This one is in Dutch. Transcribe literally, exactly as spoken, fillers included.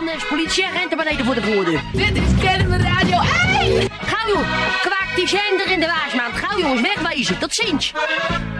seconden is politie en rent naar beneden voor de voordeur. Dit is Kennemer Radio één! Gauw joh, kwaak die zender in de waasmaand. Gauw jongens, wegwezen. Tot ziens.